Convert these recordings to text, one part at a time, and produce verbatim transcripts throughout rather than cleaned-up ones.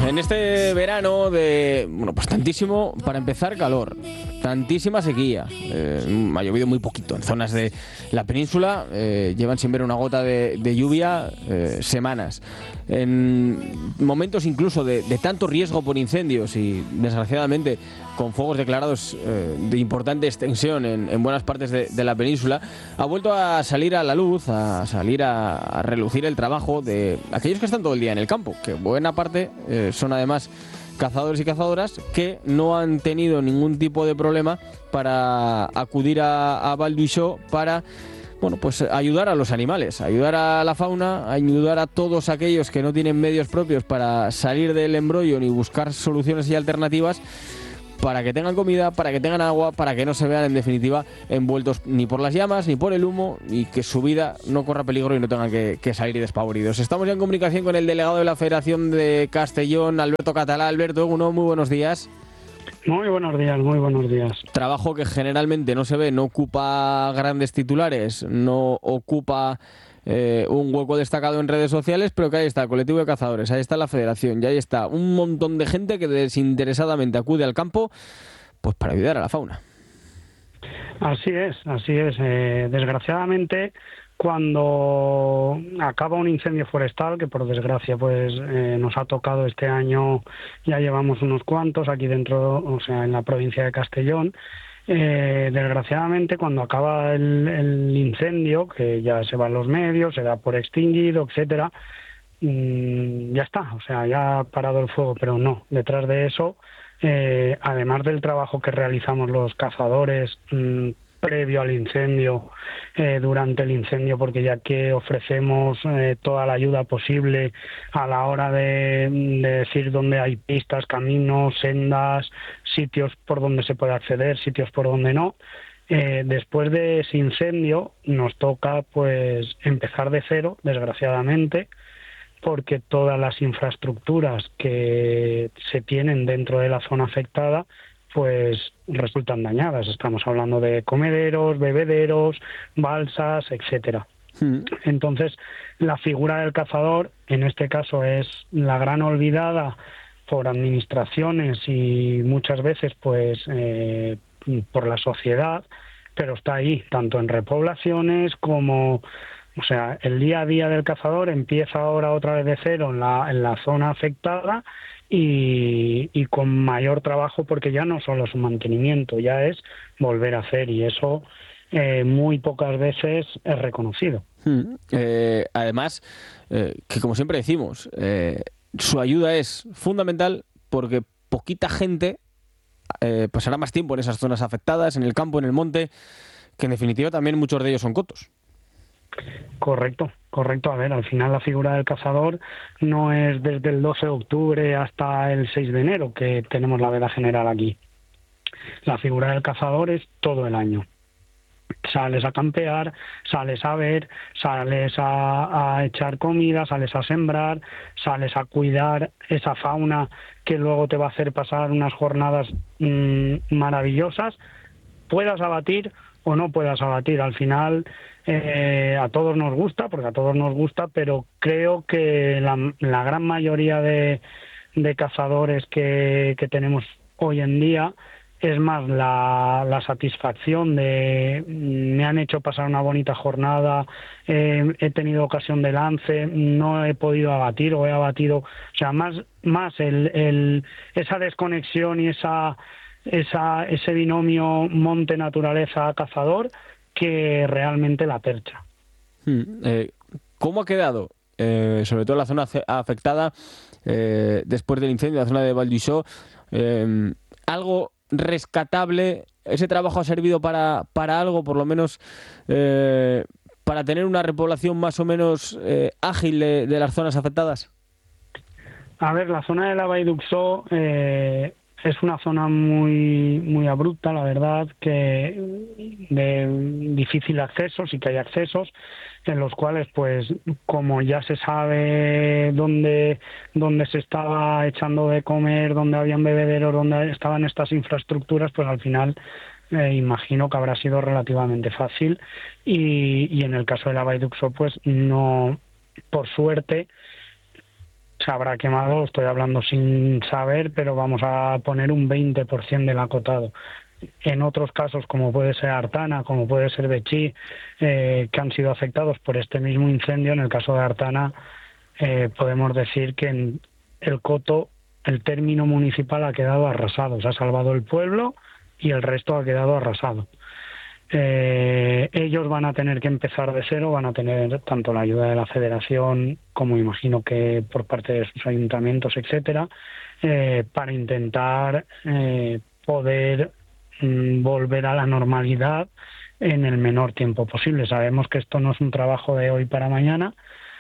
En este verano de, bueno, pues tantísimo, para empezar, calor, tantísima sequía, eh, ha llovido muy poquito en zonas de la península, eh, llevan sin ver una gota de, de lluvia eh, semanas, en momentos incluso de, de tanto riesgo por incendios y desgraciadamente con fuegos declarados eh, de importante extensión en, en buenas partes de, de la península, ha vuelto a salir a la luz, a salir a, a relucir el trabajo de aquellos que están todo el día en el campo, que buena parte eh, son además cazadores y cazadoras que no han tenido ningún tipo de problema para acudir a, a Val d'Uixó para, bueno, pues ayudar a los animales, ayudar a la fauna, ayudar a todos aquellos que no tienen medios propios para salir del embrollo ni buscar soluciones y alternativas, para que tengan comida, para que tengan agua, para que no se vean en definitiva envueltos ni por las llamas ni por el humo y que su vida no corra peligro y no tengan que, que salir despavoridos. Estamos ya en comunicación con el delegado de la Federación de Castellón, Alberto Catalá. Alberto, uno, muy buenos días. Muy buenos días, muy buenos días. Trabajo que generalmente no se ve, no ocupa grandes titulares, no ocupa eh, un hueco destacado en redes sociales, pero que ahí está el colectivo de cazadores, ahí está la federación y ahí está un montón de gente que desinteresadamente acude al campo pues para ayudar a la fauna. Así es, así es. Eh, desgraciadamente, cuando acaba un incendio forestal, que por desgracia pues eh, nos ha tocado este año, ya llevamos unos cuantos aquí dentro, o sea, en la provincia de Castellón. Eh, desgraciadamente, cuando acaba el, el incendio, que ya se van los medios, se da por extinguido, etcétera, mmm, ya está, o sea, ya ha parado el fuego, pero no, detrás de eso, eh, además del trabajo que realizamos los cazadores mmm, previo al incendio, eh, durante el incendio, porque ya que ofrecemos eh, toda la ayuda posible a la hora de, de decir dónde hay pistas, caminos, sendas, sitios por donde se puede acceder, sitios por donde no. Eh, después de ese incendio nos toca pues empezar de cero, desgraciadamente, porque todas las infraestructuras que se tienen dentro de la zona afectada pues resultan dañadas. Estamos hablando de comederos, bebederos, balsas, etcétera. Mm. Entonces, la figura del cazador, en este caso, es la gran olvidada por administraciones y muchas veces pues eh, por la sociedad, pero está ahí, tanto en repoblaciones como... O sea, el día a día del cazador empieza ahora otra vez de cero en la, en la zona afectada y, y con mayor trabajo, porque ya no solo es un mantenimiento, ya es volver a hacer, y eso eh, muy pocas veces es reconocido. Hmm. Eh, además, eh, que como siempre decimos, eh, su ayuda es fundamental porque poquita gente eh, pasará más tiempo en esas zonas afectadas, en el campo, en el monte, que en definitiva también muchos de ellos son cotos. Correcto, correcto. A ver, al final la figura del cazador no es desde el doce de octubre hasta el seis de enero que tenemos la veda general aquí. La figura del cazador es todo el año. Sales a campear, sales a ver, sales a, a echar comida, sales a sembrar, sales a cuidar esa fauna que luego te va a hacer pasar unas jornadas mmm, maravillosas, puedas abatir o no puedas abatir. Al final eh, a todos nos gusta, porque a todos nos gusta, pero creo que la, la gran mayoría de, de cazadores que, que tenemos hoy en día es más la, la satisfacción de me han hecho pasar una bonita jornada, eh, he tenido ocasión de lance, no he podido abatir o he abatido, o sea, más, más el, el, esa desconexión y esa Esa, ese binomio monte-naturaleza-cazador que realmente la percha. Hmm. Eh, ¿Cómo ha quedado, eh, sobre todo la zona afectada eh, después del incendio, la zona de Val d'Uixó? Eh, ¿Algo rescatable? ¿Ese trabajo ha servido para, para algo, por lo menos eh, para tener una repoblación más o menos eh, ágil de, de las zonas afectadas? A ver, la zona de la Val d'Uixó eh, es una zona muy muy abrupta, la verdad, que de difícil acceso, sí que hay accesos en los cuales, pues, como ya se sabe dónde, dónde se estaba echando de comer, dónde habían bebederos, dónde estaban estas infraestructuras, pues al final eh, imagino que habrá sido relativamente fácil. Y, y en el caso de la Val d'Uixó, pues no, por suerte, se habrá quemado, estoy hablando sin saber, pero vamos a poner un veinte por ciento del acotado. En otros casos, como puede ser Artana, como puede ser Betxí, eh, que han sido afectados por este mismo incendio, en el caso de Artana, eh, podemos decir que en el coto, el término municipal ha quedado arrasado. Se ha salvado el pueblo y el resto ha quedado arrasado. Eh, ellos van a tener que empezar de cero, van a tener tanto la ayuda de la federación como imagino que por parte de sus ayuntamientos, etcétera, eh, para intentar eh, poder mm, volver a la normalidad en el menor tiempo posible. Sabemos que esto no es un trabajo de hoy para mañana,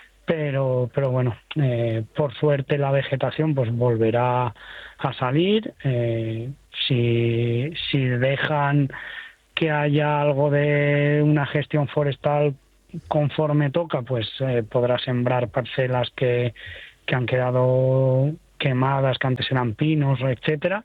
pero pero bueno, eh, por suerte la vegetación pues volverá a salir. Eh, si si dejan que haya algo de una gestión forestal conforme toca, pues eh, podrá sembrar parcelas que, que han quedado quemadas, que antes eran pinos, etcétera,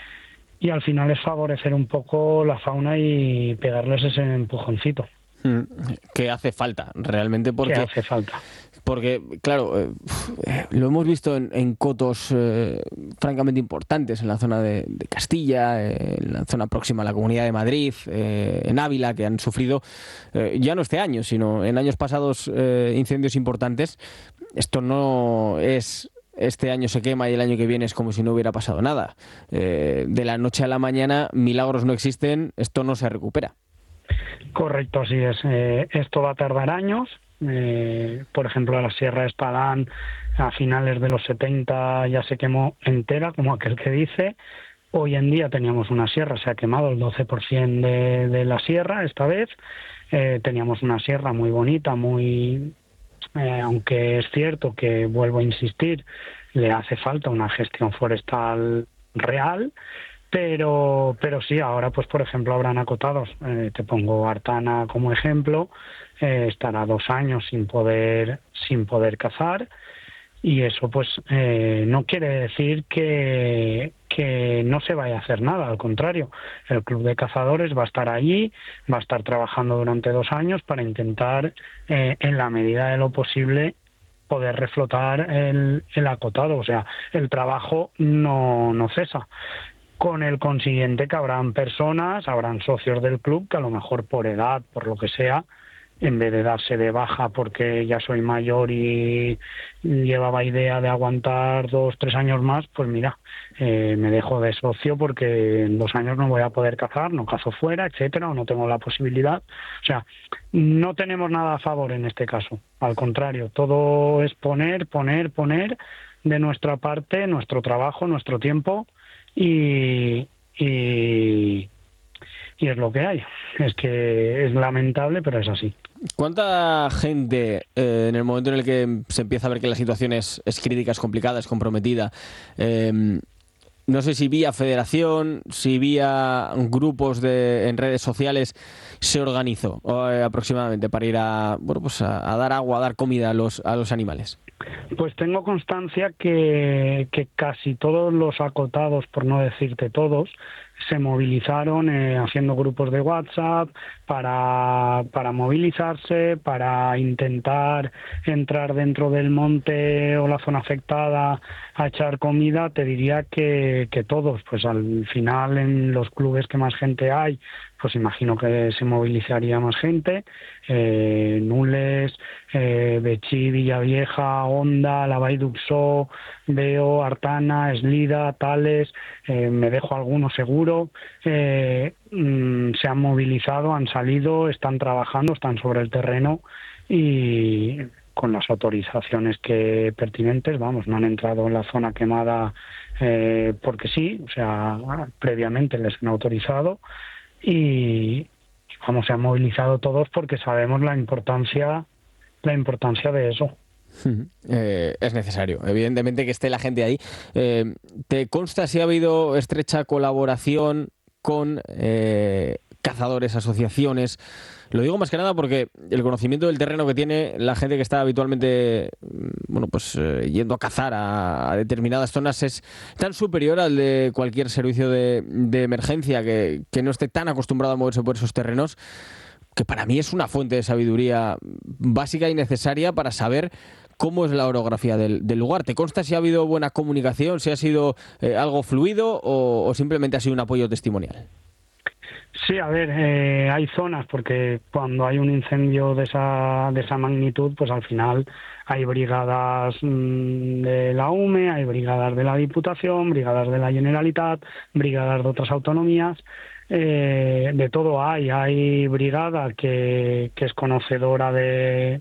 y al final es favorecer un poco la fauna y pegarles ese empujoncito. Que hace falta, realmente, porque... Que hace falta. Porque, claro, eh, lo hemos visto en, en cotos eh, francamente importantes, en la zona de, de Castilla, eh, en la zona próxima a la Comunidad de Madrid, eh, en Ávila, que han sufrido, eh, ya no este año, sino en años pasados, eh, incendios importantes. Esto no es... Este año se quema y el año que viene es como si no hubiera pasado nada. Eh, de la noche a la mañana, milagros no existen, esto no se recupera. Correcto, así es. Eh, esto va a tardar años. Eh, por ejemplo, la Sierra de Espadán a finales de los setenta ya se quemó entera, como aquel que dice. Hoy en día teníamos una sierra, se ha quemado el doce por ciento de, de la sierra esta vez. Eh, teníamos una sierra muy bonita, muy... Eh, aunque es cierto que, vuelvo a insistir, le hace falta una gestión forestal real, pero pero sí, ahora pues por ejemplo habrán acotados, eh, te pongo Artana como ejemplo, eh, estará dos años sin poder sin poder cazar, y eso pues eh, no quiere decir que, que no se vaya a hacer nada, al contrario, el Club de Cazadores va a estar allí, va a estar trabajando durante dos años para intentar, eh, en la medida de lo posible, poder reflotar el, el acotado, o sea, el trabajo no, no cesa. Con el consiguiente que habrán personas, habrán socios del club que a lo mejor por edad, por lo que sea, en vez de darse de baja porque ya soy mayor y llevaba idea de aguantar dos, tres años más, pues mira, eh, me dejo de socio porque en dos años no voy a poder cazar, no cazo fuera, etcétera, o no tengo la posibilidad. O sea, no tenemos nada a favor en este caso. Al contrario, todo es poner, poner, poner de nuestra parte, nuestro trabajo, nuestro tiempo y... y Y es lo que hay. Es que es lamentable, pero es así. ¿Cuánta gente, eh, en el momento en el que se empieza a ver que la situación es, es crítica, es complicada, es comprometida, eh, no sé si vía federación, si vía grupos de, en redes sociales, se organizó eh, aproximadamente para ir a, bueno, pues a, a dar agua, a dar comida a los, a los animales? Pues tengo constancia que, que casi todos los acotados, por no decirte todos, se movilizaron eh, haciendo grupos de WhatsApp para, para movilizarse, para intentar entrar dentro del monte o la zona afectada a echar comida. Te diría que, que todos, pues al final en los clubes que más gente hay, pues imagino que se movilizaría más gente. Eh, Nules, eh, Betxí, Villavieja, Onda, La Vall d'Uixó, Veo, Artana, Eslida, Tales, eh, me dejo alguno seguro, eh, mm, se han movilizado, han salido, están trabajando, están sobre el terreno y con las autorizaciones que pertinentes, vamos, no han entrado en la zona quemada eh, porque sí, o sea, previamente les han autorizado. Y vamos, se han movilizado todos porque sabemos la importancia la importancia de eso. Eh, es necesario, evidentemente, que esté la gente ahí. Eh, ¿te consta si ha habido estrecha colaboración con eh, cazadores, asociaciones? Lo digo más que nada porque el conocimiento del terreno que tiene la gente que está habitualmente, bueno, pues eh, yendo a cazar a, a determinadas zonas es tan superior al de cualquier servicio de, de emergencia que, que no esté tan acostumbrado a moverse por esos terrenos, que para mí es una fuente de sabiduría básica y necesaria para saber ¿cómo es la orografía del, del lugar? ¿Te consta si ha habido buena comunicación, si ha sido eh, algo fluido o, o simplemente ha sido un apoyo testimonial? Sí, a ver, eh, hay zonas, porque cuando hay un incendio de esa, de esa magnitud, pues al final hay brigadas mmm, de la U M E, hay brigadas de la Diputación, brigadas de la Generalitat, brigadas de otras autonomías, eh, de todo hay. Hay brigada que, que es conocedora de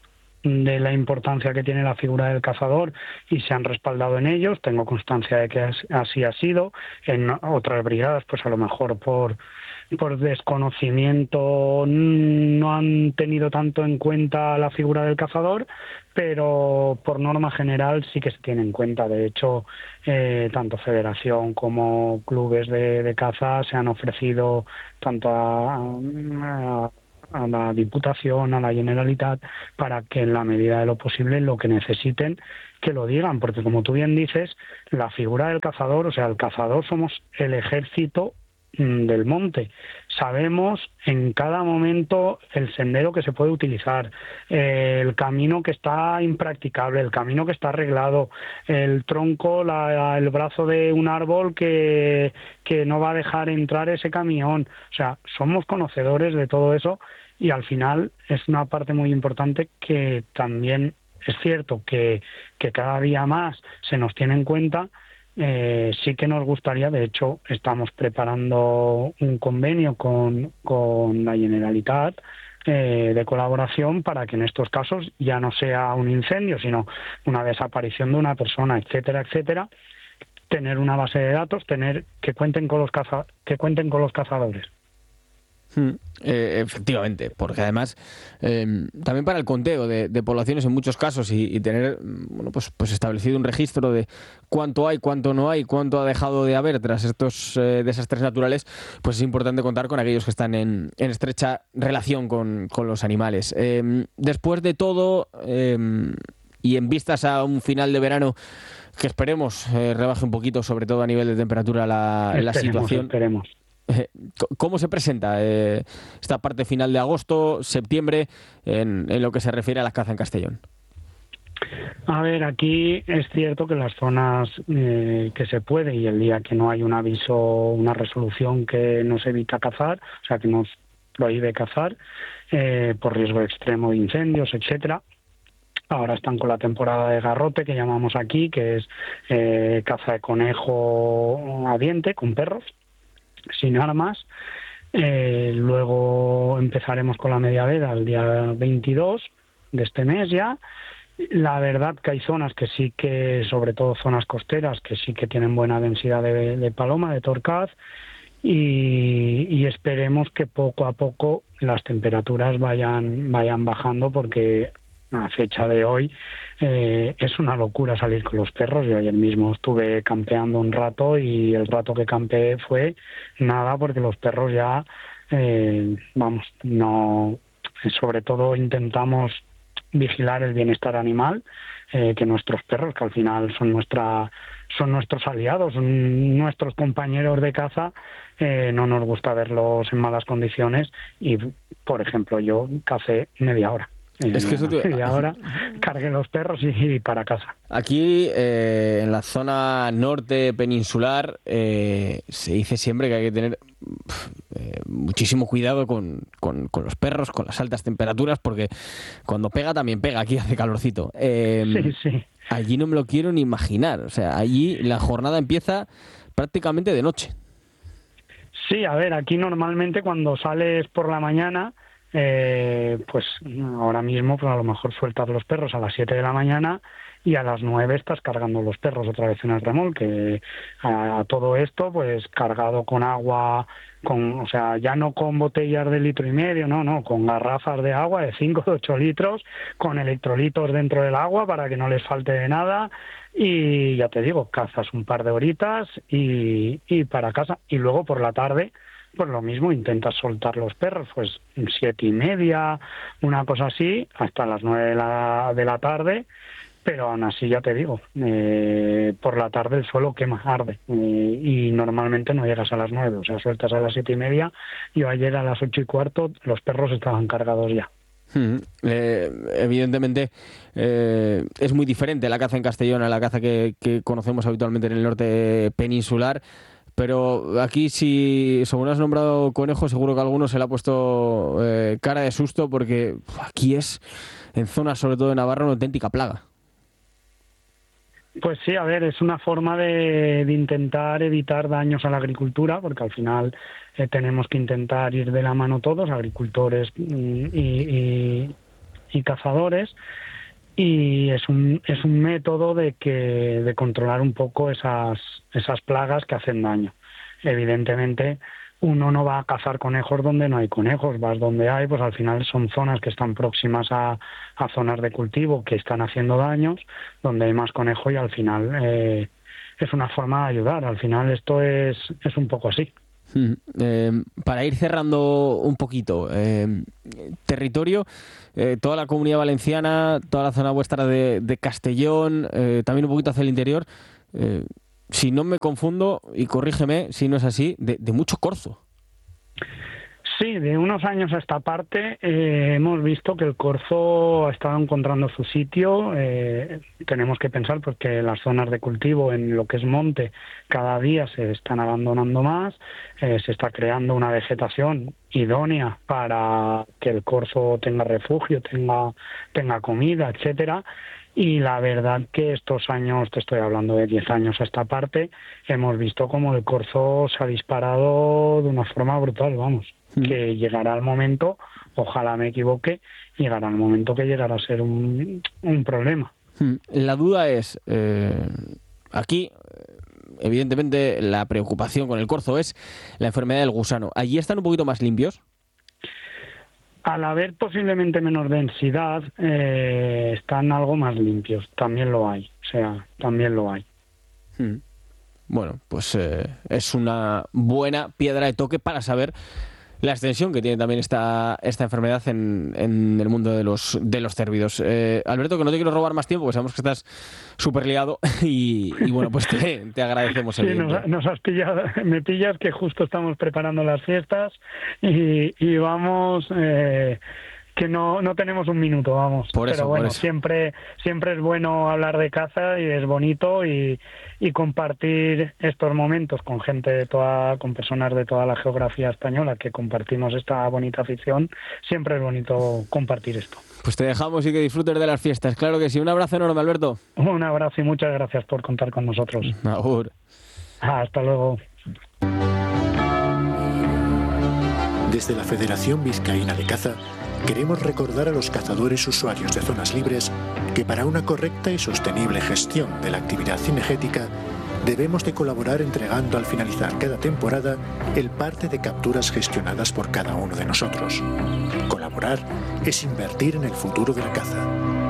de la importancia que tiene la figura del cazador y se han respaldado en ellos. Tengo constancia de que así ha sido. En otras brigadas, pues a lo mejor por por desconocimiento no han tenido tanto en cuenta la figura del cazador, pero por norma general sí que se tiene en cuenta. De hecho, eh, tanto federación como clubes de, de caza se han ofrecido tanto a, a a la Diputación, a la Generalitat, para que en la medida de lo posible lo que necesiten que lo digan, porque como tú bien dices, la figura del cazador, o sea, el cazador somos el ejército del monte. Sabemos en cada momento el sendero que se puede utilizar, eh, el camino que está impracticable, el camino que está arreglado, el tronco, la, el brazo de un árbol que, que no va a dejar entrar ese camión. O sea, somos conocedores de todo eso y al final es una parte muy importante que también es cierto que, que cada día más se nos tiene en cuenta. Eh, sí que nos gustaría, de hecho estamos preparando un convenio con, con la Generalitat eh, de colaboración para que en estos casos ya no sea un incendio, sino una desaparición de una persona, etcétera, etcétera, tener una base de datos, tener que cuenten con los caza, que cuenten con los cazadores. Hmm, eh, efectivamente, porque además eh, también para el conteo de, de poblaciones en muchos casos y, y tener bueno pues pues establecido un registro de cuánto hay, cuánto no hay, cuánto ha dejado de haber tras estos eh, desastres naturales, pues es importante contar con aquellos que están en, en estrecha relación con, con los animales. Eh, después de todo eh, y en vistas a un final de verano que esperemos eh, rebaje un poquito, sobre todo a nivel de temperatura, la, esperemos, la situación. Esperemos. ¿Cómo se presenta eh, esta parte final de agosto, septiembre, en, en lo que se refiere a la caza en Castellón? A ver, aquí es cierto que las zonas eh, que se puede y el día que no hay un aviso, una resolución que nos evita cazar, o sea, que nos prohíbe cazar eh, por riesgo extremo de incendios, etcétera. Ahora están con la temporada de garrote, que llamamos aquí, que es eh, caza de conejo a diente con perros, sin armas. Eh, luego empezaremos con la media veda el día veintidós de este mes ya. La verdad que hay zonas que sí que, sobre todo zonas costeras, que sí que tienen buena densidad de, de paloma, de torcaz, y, y esperemos que poco a poco las temperaturas vayan, vayan bajando, porque a fecha de hoy eh, es una locura salir con los perros. Yo ayer mismo estuve campeando un rato y el rato que campeé fue nada, porque los perros ya, eh, vamos, no, sobre todo intentamos vigilar el bienestar animal, eh, que nuestros perros, que al final son nuestra son nuestros aliados, son nuestros compañeros de caza, eh, no nos gusta verlos en malas condiciones y, por ejemplo, yo cacé media hora. Es que eso te... Y ahora cargué los perros y, y para casa. Aquí, eh, en la zona norte peninsular, eh, se dice siempre que hay que tener eh, muchísimo cuidado con, con, con los perros, con las altas temperaturas, porque cuando pega también pega, aquí hace calorcito. Eh, sí, sí. Allí no me lo quiero ni imaginar. O sea, allí la jornada empieza prácticamente de noche. Sí, a ver, aquí normalmente cuando sales por la mañana, Eh, pues ahora mismo pues a lo mejor sueltas los perros a las siete de la mañana y a las nueve estás cargando los perros otra vez en el remolque. A, a todo esto pues cargado con agua, con, o sea, ya no con botellas de litro y medio, no, no, con garrafas de agua de cinco o ocho litros, con electrolitos dentro del agua para que no les falte de nada. Y ya te digo, cazas un par de horitas y, y para casa. Y luego por la tarde pues lo mismo, intentas soltar los perros, pues siete y media, una cosa así, hasta las nueve de la, de la tarde, pero aún así ya te digo, eh, por la tarde el suelo quema, arde, eh, y normalmente no llegas a las nueve, o sea, sueltas a las siete y media. Yo ayer a las ocho y cuarto los perros estaban cargados ya. Mm, eh, evidentemente eh, es muy diferente la caza en Castellón a la caza que, que conocemos habitualmente en el norte peninsular, pero aquí, si según has nombrado conejo, seguro que a alguno se le ha puesto eh, cara de susto, porque aquí es, en zonas sobre todo de Navarra, una auténtica plaga. Pues sí, a ver, es una forma de, de intentar evitar daños a la agricultura, porque al final eh, tenemos que intentar ir de la mano todos, agricultores y, y, y cazadores, y es un es un método de que de controlar un poco esas esas plagas que hacen daño. Evidentemente, uno no va a cazar conejos donde no hay conejos, vas donde hay, pues al final son zonas que están próximas a, a zonas de cultivo que están haciendo daños, donde hay más conejo, y al final eh, es una forma de ayudar. Al final esto es, es un poco así. Mm, eh, para ir cerrando un poquito, eh, territorio, eh, toda la Comunidad Valenciana, toda la zona vuestra de, de Castellón, eh, también un poquito hacia el interior, eh, si no me confundo, y corrígeme si no es así, de, de mucho corzo. Sí, de unos años a esta parte eh, hemos visto que el corzo ha estado encontrando su sitio. Eh, tenemos que pensar porque las zonas de cultivo en lo que es monte cada día se están abandonando más, eh, se está creando una vegetación idónea para que el corzo tenga refugio, tenga, tenga comida, etcétera. Y la verdad que estos años, te estoy hablando de diez años a esta parte, hemos visto como el corzo se ha disparado de una forma brutal, vamos. Mm. Que llegará el momento, ojalá me equivoque, llegará el momento que llegará a ser un, un problema. Mm. La duda es, eh, aquí, evidentemente, la preocupación con el corzo es la enfermedad del gusano. ¿Allí están un poquito más limpios? Al haber posiblemente menor densidad, eh, están algo más limpios. También lo hay, o sea, también lo hay. Hmm. Bueno, pues eh, es una buena piedra de toque para saber la extensión que tiene también esta, esta enfermedad en, en el mundo de los, de los cérvidos. Eh, Alberto, que no te quiero robar más tiempo, porque sabemos que estás súper liado y, y bueno, pues te, te agradecemos el sí, tiempo. Nos, nos has pillado, me pillas que justo estamos preparando las fiestas y, y vamos... Eh, que no no tenemos un minuto, vamos. Por eso, pero bueno, por eso. siempre siempre es bueno hablar de caza y es bonito y, y compartir estos momentos con gente de toda, con personas de toda la geografía española que compartimos esta bonita afición. Siempre es bonito compartir esto. Pues te dejamos y que disfrutes de las fiestas. Claro que sí. Un abrazo enorme, Alberto. Un abrazo y muchas gracias por contar con nosotros. Agur. Hasta luego. Desde la Federación Vizcaína de Caza, queremos recordar a los cazadores usuarios de zonas libres que para una correcta y sostenible gestión de la actividad cinegética debemos de colaborar entregando al finalizar cada temporada el parte de capturas gestionadas por cada uno de nosotros. Colaborar es invertir en el futuro de la caza.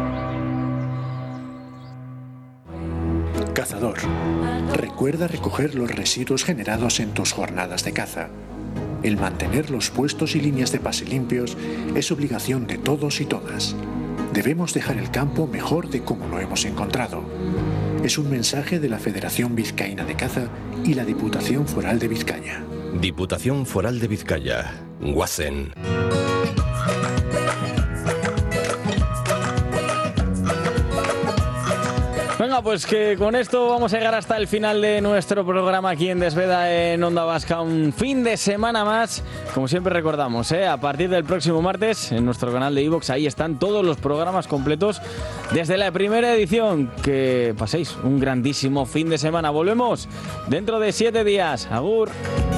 Cazador, recuerda recoger los residuos generados en tus jornadas de caza. El mantener los puestos y líneas de pase limpios es obligación de todos y todas. Debemos dejar el campo mejor de como lo hemos encontrado. Es un mensaje de la Federación Vizcaína de Caza y la Diputación Foral de Vizcaya. Diputación Foral de Vizcaya. Guasen. Venga, pues que con esto vamos a llegar hasta el final de nuestro programa aquí en Desveda en Onda Vasca. Un fin de semana más. Como siempre recordamos, ¿eh? A partir del próximo martes en nuestro canal de iVoox, ahí están todos los programas completos desde la primera edición. Que paséis un grandísimo fin de semana. Volvemos dentro de siete días. Agur.